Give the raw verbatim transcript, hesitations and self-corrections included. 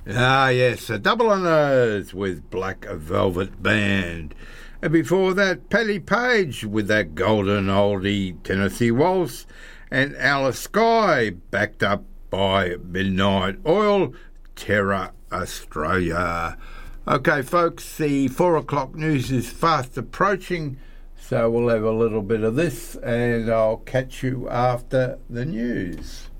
Ah, yes, a double on Earth with Black Velvet Band. And before that, Paddy Page with that golden oldie Tennessee Waltz, and Alice Skye backed up by Midnight Oil, Terra Australia. Okay, folks, the four o'clock news is fast approaching, so we'll have a little bit of this, and I'll catch you after the news.